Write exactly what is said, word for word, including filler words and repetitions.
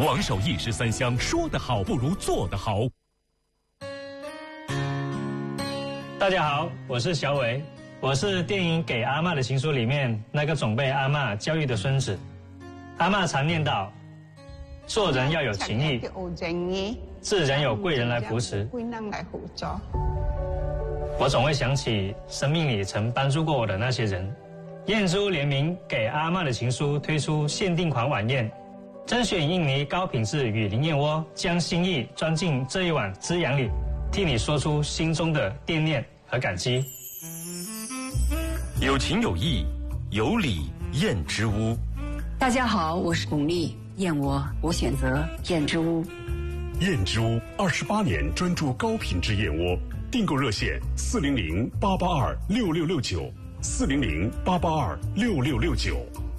王守义十三香，说得好不如做得好。 大家好，我是小伟，我是电影《给阿嬷的情书》里面那个总被阿嬷教育的孙子。阿嬷常念叨，做人要有情义，自然有贵人来扶持。我总会想起生命里曾帮助过我的那些人。燕珠联名《给阿嬷的情书》推出限定款晚宴，甄选印尼高品质雨林燕窝，将心意装进这一碗滋养里，替你说出心中的惦念和感激。 有情有义，有礼燕之屋。 大家好，我是巩俐，燕窝我选择燕之屋。 燕之屋二十八年专注高品质燕窝，订购热线四零零八八二六六六九，四零零八八二六六六九。